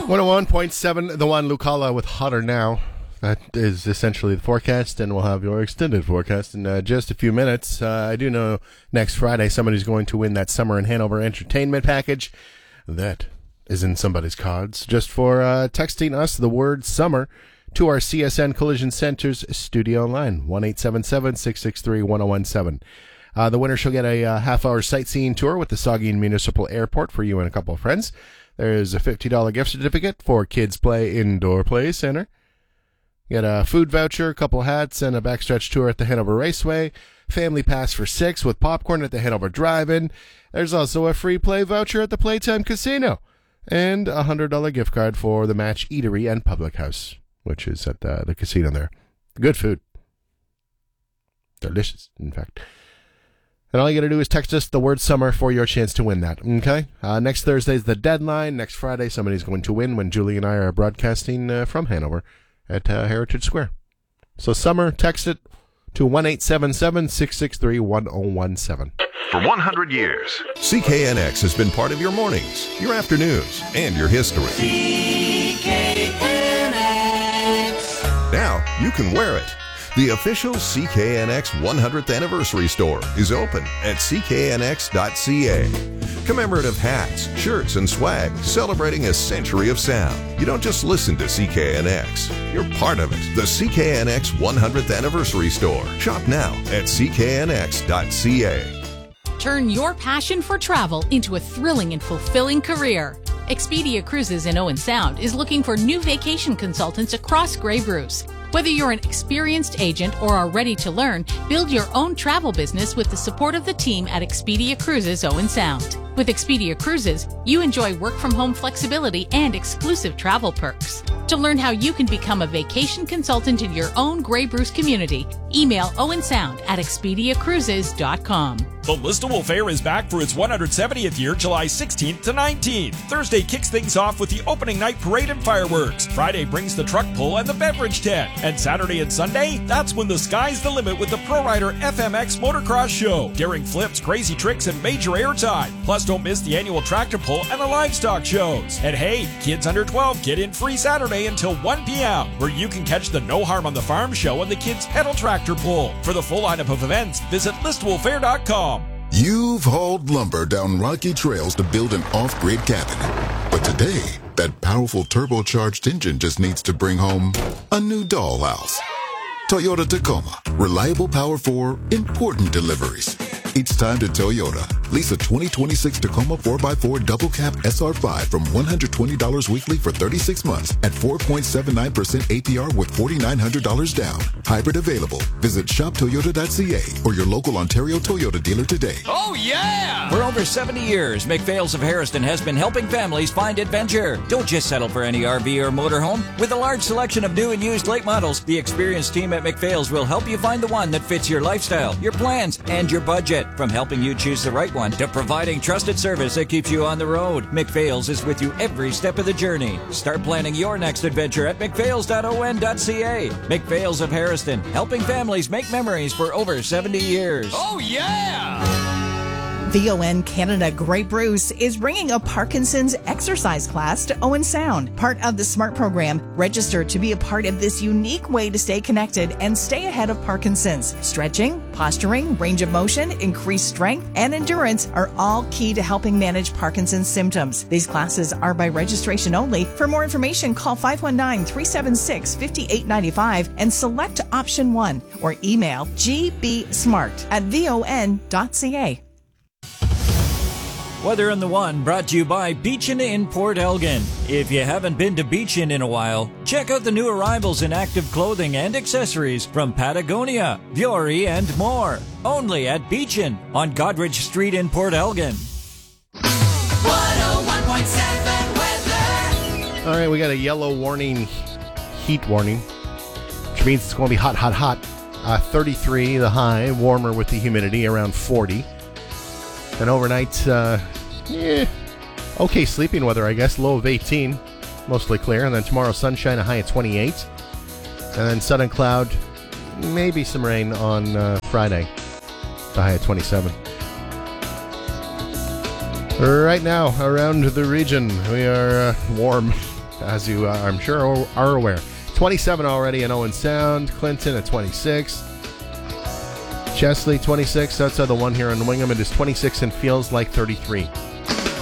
101.7, the one Lucala with Hotter Now. That is essentially the forecast, and we'll have your extended forecast in just a few minutes. I do know next Friday somebody's going to win that Summer in Hanover entertainment package. That is in somebody's cards just for texting us the word summer to our CSN Collision Center's studio line, 1-877-663-1017. The winner shall get a half-hour sightseeing tour with the Saugeen Municipal Airport for you and a couple of friends. There's a $50 gift certificate for Kids Play Indoor Play Center. You get a food voucher, a couple hats, and a backstretch tour at the Hanover Raceway. Family pass for 6 with popcorn at the Hanover Drive-In. There's also a free play voucher at the Playtime Casino. And a $100 gift card for the Match Eatery and Public House, which is at the casino there. Good food. Delicious, in fact. And all you got to do is text us the word summer for your chance to win that, okay? Next Thursday's the deadline. Next Friday, somebody's going to win when Julie and I are broadcasting from Hanover at Heritage Square. So summer, text it to 1-877-663-1017. For 100 years, CKNX has been part of your mornings, your afternoons, and your history. CKNX. Now you can wear it. The official CKNX 100th Anniversary Store is open at cknx.ca. Commemorative hats, shirts, and swag celebrating a century of sound. You don't just listen to CKNX. You're part of it. The CKNX 100th Anniversary Store. Shop now at cknx.ca. Turn your passion for travel into a thrilling and fulfilling career. Expedia Cruises in Owen Sound is looking for new vacation consultants across Grey Bruce. Whether you're an experienced agent or are ready to learn, build your own travel business with the support of the team at Expedia Cruises Owen Sound. With Expedia Cruises, you enjoy work-from-home flexibility and exclusive travel perks. To learn how you can become a vacation consultant in your own Grey Bruce community, email owensound@expediacruises.com. The Listowel Fair is back for its 170th year, July 16th to 19th. Thursday kicks things off with the opening night parade and fireworks. Friday brings the truck pull and the beverage tent. And Saturday and Sunday, that's when the sky's the limit with the Pro Rider FMX Motocross Show. Daring flips, crazy tricks, and major airtime. Plus, don't miss the annual tractor pull and the livestock shows. And hey, kids under 12 get in free Saturday until 1 p.m., where you can catch the No Harm on the Farm show and the kids' pedal tractor pull. For the full lineup of events, visit listowelfair.com. You've hauled lumber down rocky trails to build an off-grid cabin. But today, that powerful turbocharged engine just needs to bring home a new dollhouse. Toyota Tacoma. Reliable power for important deliveries. It's time to Toyota. Lease a 2026 Tacoma 4x4 double cab SR5 from $120 weekly for 36 months at 4.79% APR with $4,900 down. Hybrid available. Visit shoptoyota.ca or your local Ontario Toyota dealer today. Oh, yeah! For over 70 years, McPhail's of Harrison has been helping families find adventure. Don't just settle for any RV or motorhome. With a large selection of new and used lake models, the experienced team at McPhail's will help you find the one that fits your lifestyle, your plans, and your budget. From helping you choose the right one to providing trusted service that keeps you on the road, McPhail's is with you every step of the journey. Start planning your next adventure at mcphails.on.ca. McPhail's of Harrison, helping families make memories for over 70 years. Oh, yeah! VON Canada Grey Bruce is bringing a Parkinson's exercise class to Owen Sound. Part of the SMART program, register to be a part of this unique way to stay connected and stay ahead of Parkinson's. Stretching, posturing, range of motion, increased strength, and endurance are all key to helping manage Parkinson's symptoms. These classes are by registration only. For more information, call 519-376-5895 and select option 1 or email gbsmart@von.ca. Weather on the One brought to you by Beachin in Port Elgin. If you haven't been to Beachin in a while, check out the new arrivals in active clothing and accessories from Patagonia, Vuori, and more. Only at Beachin on Godrich Street in Port Elgin. 101.7 weather. All right, we got a yellow warning, heat warning, which means it's going to be hot, hot, hot. 33 the high, warmer with the humidity around 40. And overnight, okay sleeping weather, I guess. Low of 18, mostly clear. And then tomorrow, sunshine, a high of 28. And then sun and cloud, maybe some rain on Friday, the high of 27. Right now, around the region, we are warm. as you I'm sure are aware. 27 already in Owen Sound. Clinton at 26. Chesley 26 outside the one here in Wingham. It is 26 and feels like 33.